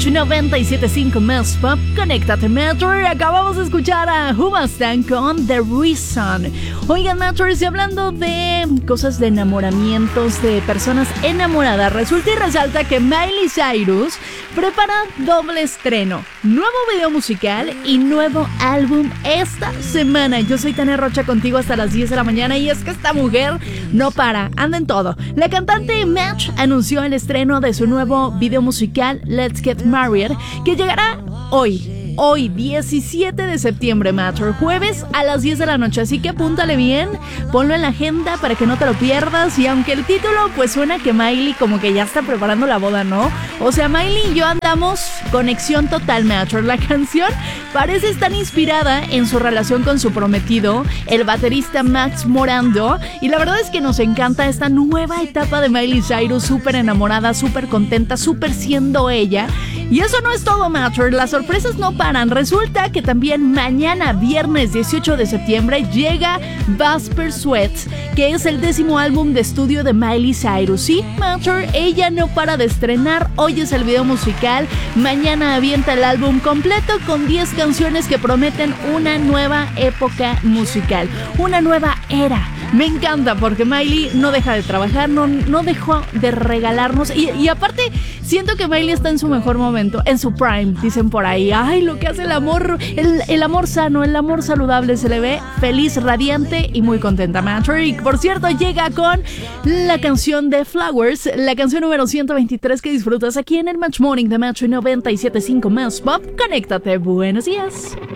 Match 97.5 Más Pop. Conéctate, Matcher. Acabamos de escuchar a Hubastan con The Reason. Oigan, Matchers, y hablando de cosas de enamoramientos, de personas enamoradas, resulta y resalta que Miley Cyrus prepara doble estreno, nuevo video musical y nuevo álbum esta semana. Yo soy Tania Rocha, contigo hasta las 10 de la mañana, y es que esta mujer no para, anda en todo. La cantante Match anunció el estreno de su nuevo video musical Let's Get Married, que llegará hoy 17 de septiembre, Matcher, jueves a las 10 de la noche, así que apúntale bien, ponlo en la agenda para que no te lo pierdas. Y aunque el título pues suena que Miley como que ya está preparando la boda, ¿no? O sea, Miley y yo andamos conexión total, Matcher. La canción parece estar inspirada en su relación con su prometido, el baterista Max Morando, y la verdad es que nos encanta esta nueva etapa de Miley Cyrus, súper enamorada, súper contenta, súper siendo ella. Y eso no es todo, Matcher, las sorpresas no paran. Resulta que también mañana, viernes 18 de septiembre, llega Vesper Sweats, que es el 10º álbum de estudio de Miley Cyrus. Sí, Matcher, ella no para de estrenar. Hoy es el video musical, mañana avienta el álbum completo con 10 canciones que prometen una nueva época musical, una nueva era. Me encanta porque Miley no deja de trabajar, no dejó de regalarnos, y aparte siento que Miley está en su mejor momento, en su prime, dicen por ahí. Ay, lo que hace el amor, el amor sano, el amor saludable, se le ve feliz, radiante y muy contenta, Matcher. Y por cierto, llega con la canción de Flowers, la canción número 123 que disfrutas aquí en el Match Morning de Match 97.5 Más Pop. Conéctate, buenos días.